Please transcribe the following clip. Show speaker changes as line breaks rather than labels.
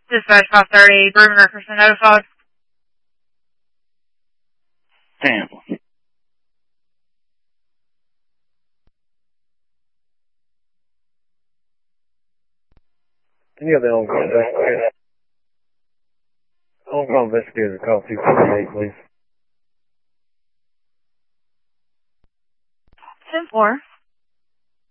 Dispatch 530, perimeter person notified.
Damn.
Any other on-call investigator call 248, please.
10-4.